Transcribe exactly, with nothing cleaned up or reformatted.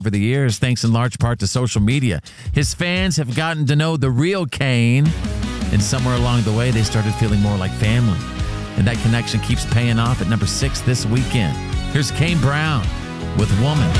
over the years, thanks in large part to social media. His fans have gotten to know the real Kane, and somewhere along the way, they started feeling more like family. And that connection keeps paying off at number six this weekend. Here's Kane Brown with Woman.